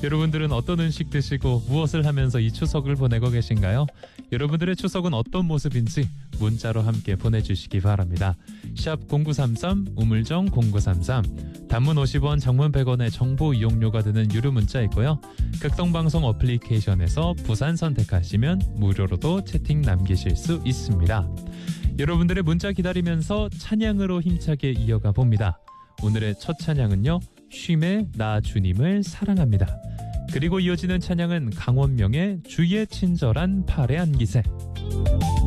여러분들은 어떤 음식 드시고 무엇을 하면서 이 추석을 보내고 계신가요? 여러분들의 추석은 어떤 모습인지 문자로 함께 보내주시기 바랍니다. 샵 0933 우물정 0933 단문 50원 장문 100원의 정보 이용료가 드는 유료 문자 있고요. 극동방송 어플리케이션에서 부산 선택하시면 무료로도 채팅 남기실 수 있습니다. 여러분들의 문자 기다리면서 찬양으로 힘차게 이어가 봅니다. 오늘의 첫 찬양은요. 쉼의 나 주님을 사랑합니다. 그리고 이어지는 찬양은 강원명의 주의 친절한 팔에 안기세.